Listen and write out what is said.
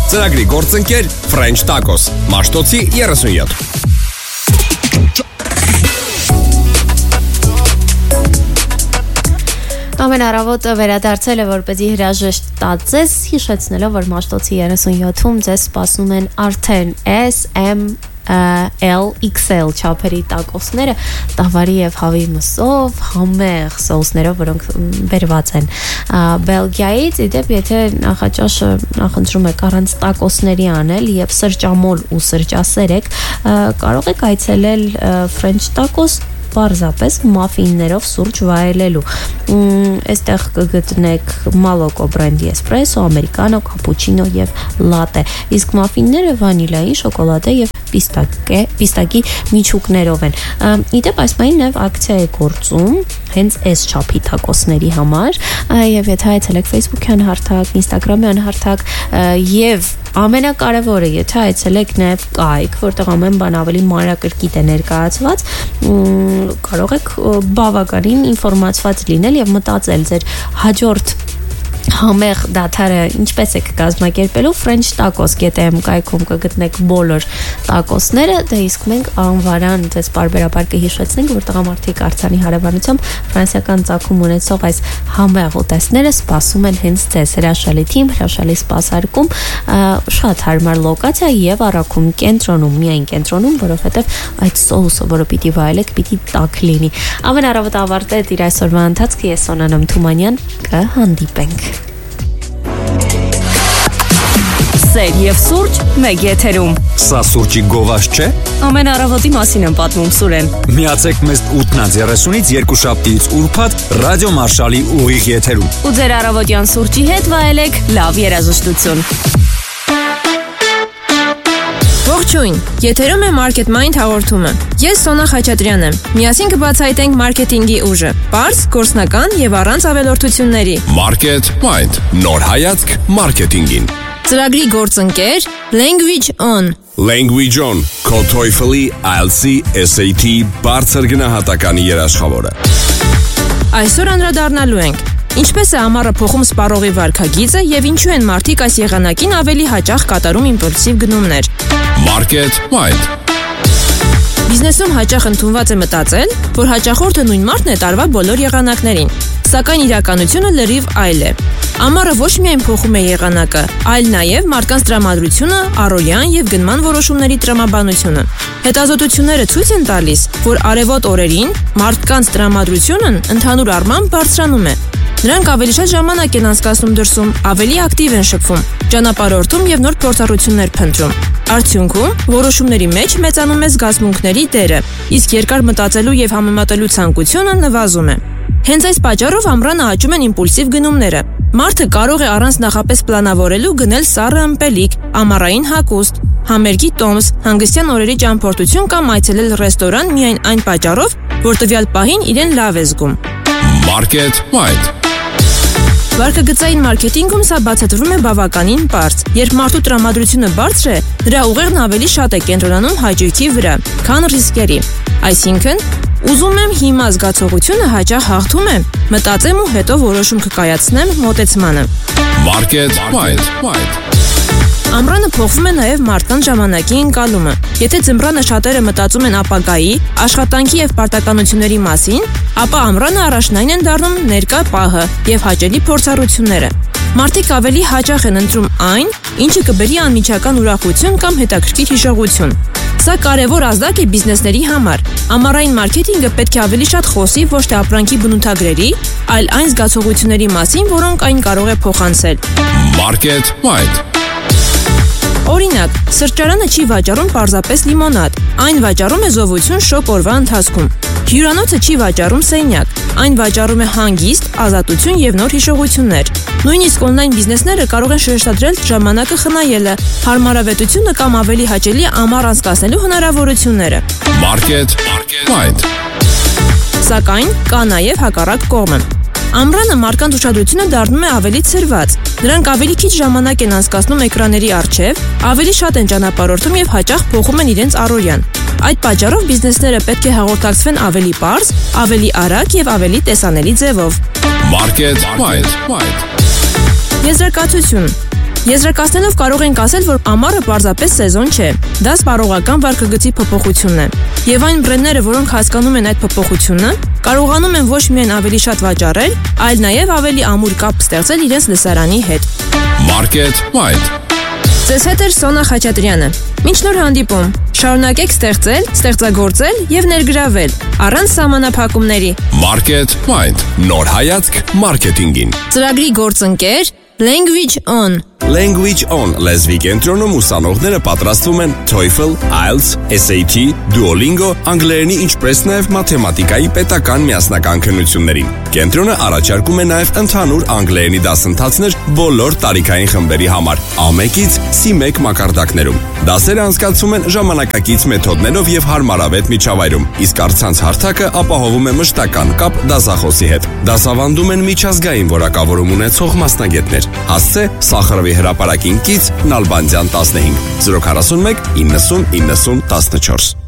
Ծրագրի գործընկեր French Tacos, Մաշտոցի 37։ Ամեն առավոտը վերադարձել է որպեսզի հրաժեշտ տածես, հիշեցնելով, որ Մաշտոցի 37-ում ձեզ սպասում են արդեն S, M, L, XL չափերի տակոսները տավարի եւ հավի մսով, համեղ սոուսներով, որոնք բերված են Բելգիայից, իդեպ եթե նախաճաշը նախընտրում եք առանց տակոսների անել եւ սրճամոլ ու սրճասերեք, կարող եք այցելել French Tacos պարզապես մաֆիններով սուրճ վայելելու։ Այստեղ կգտնեք մալոկո բրենդի էսպրեսո, ամերիկանո, կապուչինո եւ լատե։ Իսկ մաֆինները վանիլային, շոկոլադե եւ պիստակի միջուկներով են։ Իդեպ այս պահին նաև ակցիա է գործում հենց այս չափի տակոսների համար, եւ եթե այցելեք Facebook-յան հարթակ, Instagram-յան հարթակ եւ ամենակարևորը, եթե այցելեք նաև կայք, որտեղ ամեն բան ավելի մանրակրկիտ է ներկայացված, կարող եք բավականին ինֆորմացված լինել եւ մտածել ձեր հաջորդ համեղ դաթարը ինչպես եք կազմակերպելու French Tacos.am կայքում կգտնեք բոլոր տակոսները, դե իսկ մենք անվարան ձեզ պարբերաբար կհիշեցնենք, որ տղամարդիկ արձանի հարևանությամբ ֆրանսիական ծագում ունեցող այս համեղ ուտեստները սպասում են հենց ձեզ։ Հրաշալի թիմ, հրաշալի սպասարկում, շատ հարմար լոկացիա եւ առաքում կենտրոնում, միայն կենտրոնում, որովհետեւ այդ սոուսը, որը պիտի վայելեք, պիտի տաք լինի։ Ամեն առավոտ ավարտեց իր այսօրվա ընթացքը, ես Սոնա Թումանյան, կհանդիպենք։ Սեր եւ սուրճ մեկ եթերում։ Սա սուրճի գովազ չէ։ Ամեն առավոտի մասին եմ պատմում Սուրեն։ Միացեք մեզ 8:30-ից 2 շաբթիից ուրբաթ ռադիո Մարշալի ուղիղ եթերում։ Ու ձեր առավոտյան սուրճի հետ վայելեք լավ երաժշտություն։ Ողջույն, եթերում է Market Mind հաղորդումը։ Ես Սոնա Խաչատրյան եմ։ Միասին կբացահայտենք մարքեթինգի ուժը, պարզ, գործնական եւ առանց ավելորդությունների։ Market Mind, նոր հայացք մարքեթինգին։ Ծրագրի գործընկեր Language On։ Language On, քո TOEFL-ի, IELTS-ի, SAT բարձր գնահատականի երաշխավորը։ Այսօր անդրադառնալու ենք ինչպես է ամառը փոխում սպառողի վարքագիծը եւ ինչու են մարդիկ այս եղանակին ավելի հաճախ կատարում իմպուլսիվ գնումներ։ Market Mind։ Բիզնեսում հաճախ ընդունված է մտածել, որ հաճախորդը նույն մարդն է տարվա բոլոր եղանակներին, սակայն իրականությունը լրիվ այլ է։ Ամառը ոչ միայն փոխում է եղանակը, այլ նաև մարդկանց տրամադրությունը, առօրյան եւ գնման որոշումների տրամաբանությունը։ Հետազոտությունները ցույց են տալիս, որ արևոտ օրերին մարդկանց տրամադրությունն ընդհանուր առմամբ բարձրանում է։ Նրանք ավելի շատ ժամանակ են անցկացնում դրսում, ավելի ակտիվ են շփվում, ճանապարհորդում եւ նոր փորձառություններ փնտրում։ Արդյունքում որոշումների մեջ մեծանում է զգացմունքների դերը, իսկ երկար մտածելու եւ համեմատելու ցանկությունը նվազում է։ Հենց այս պատճառով ամռանը աճում են իմպուլսիվ գնումները։ Մարդը կարող է առանց նախապես պլանավորելու գնել սառը ըմպելիք, ամառային հագուստ, համերգի տոմս, հանգստյան օրերի ճամփորդություն կամ այցելել ռեստորան միայն այն պատճառով, որ տվյալ պահին իրեն լավ է զգում։ Market Mind։ Վարկագծային մարքեթինգում սա բացատրվում է բավականին պարզ։ Երբ մարդու տրամադրությունը բարձր է, դրա ուղեղն ավելի շատ է կենտրոնանում հաճույքի վրա, քան ռիսկերի։ Այսինքն, ուզում եմ հիմա զգացողությունը հաճախ հաղթում է, մտածեմ ու հետո որոշում կկայացնեմ մոտեցմանը։ Market Mind։ Ամռանը փոխվում է նաև մարդկանց ժամանակի ընկալումը։ Եթե ձմռանը շատերը մտածում են ապագայի, աշխատանքի եւ պարտականությունների մասին, ապա ամռանը առաջնային են դառնում ներկա պահը եւ հաճելի փորձառությունները։ Մարդիկ ավելի հաճախ են ընտրում այն, ինչը կբերի անմիջական ուրախություն կամ հետաքրքիր հիշողություն։ Սա կարևոր ազդակ է բիզնեսների համար։ Ամառային մարքեթինգը պետք է ավելի շատ խոսի ոչ թե ապրանքի բնութագրերի, այլ այն զգացողությունների մասին, որոնք այն կարող է փոխանցել։ Market Mind։ Օրինակ, սրճարանը չի վաճառում պարզապես լիմոնադ, այն վաճառում է զովություն շոգ օրվա ընթացքում։ Հյուրանոցը չի վաճառում սենյակ, այն վաճառում է հանգիստ, ազատություն եւ նոր հիշողություններ։ Նույնիսկ օնլայն բիզնեսները կարող են շեշտադրել ժամանակը խնայելը, հարմարավետությունը կամ ավելի հաճելի ամառ անցկացնելու հնարավորությունները։ Market Mind։ Սակայն կա նաև հակառակ կողմը։ Ամռանը մարդկանց ուշադրությունը դառնում է ավելի ցրված։ Նրանք ավելի քիչ ժամանակ են անցկացնում էկրանների առջև, ավելի շատ են ճանապարհորդում եւ հաճախ փոխում են իրենց առօրյան։ Այդ պատճառով բիզնեսները պետք է հաղորդակցվեն ավելի պարզ, ավելի արագ եւ ավելի տեսանելի ձևով։ Market Mind։ Եզրակացություն. Եզրակացնելով կարող ենք ասել, որ ամառը պարզապես սեզոն չէ։ Դա սպառողական վարքագծի փոփոխությունն է։ Եվ այն բրենդները, որոնք հասկանում են այդ փոփոխությունը, կարողանում են ոչ միայն ավելի շատ վաճառել, այլ նաև ավելի ամուր կապ ստեղծել իրենց լսարանի հետ։ Market White։ Ձեզ հետ է Սոնա Խաչատրյանը։ Մինչ նոր հանդիպում, շարունակեք ստեղծել, ստեղծագործել եւ ներգրավել առանց սահմանափակումների։ Market White։ Նոր հայացք մարքեթինգին։ Ծրագրի գործընկեր Language On։ Language On լեզվի կենտրոնում ուսանողները պատրաստվում են TOEFL, IELTS, SAT, Duolingo, անգլերենի ինչպես նաև մաթեմատիկայի պետական միասնական քննություններին։ Կենտրոնը առաջարկում է նաև ընդհանուր անգլերենի դասընթացներ բոլոր տարիքային խմբերի համար, A1-ից C1 մակարդակներում։ Դասերը անցկացվում են ժամանակակից մեթոդներով եւ հարմարավետ միջավայրում, իսկ առցանց հարթակը ապահովում է մշտական կապ դասախոսի հետ։ Դասավանդում են միջազգային որակավորում ունեցող մասնագետներ։ Հասցե Սախարովի հրապարակին կից Նալբանդյան 15 041 90 90 14